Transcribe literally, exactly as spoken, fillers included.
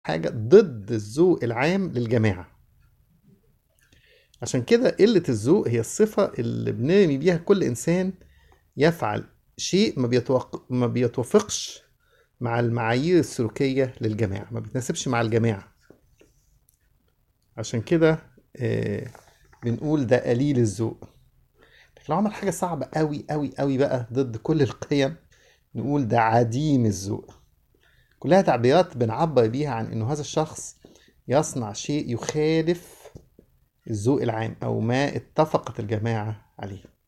حاجة ضد الذوق العام للجماعة. عشان كده قلة الذوق هي الصفة اللي بنرمي بيها كل إنسان يفعل شيء ما, بيتوق... ما بيتوافقش مع المعايير السلوكية للجماعة، ما بيتناسبش مع الجماعة. عشان كده آه بنقول ده قليل الذوق. لكن لو عمل حاجة صعبة قوي قوي قوي بقى ضد كل القيم، نقول ده عديم الذوق. كلها تعبيرات بنعبر بيها عن انه هذا الشخص يصنع شيء يخالف الذوق العام او ما اتفقت الجماعة عليه.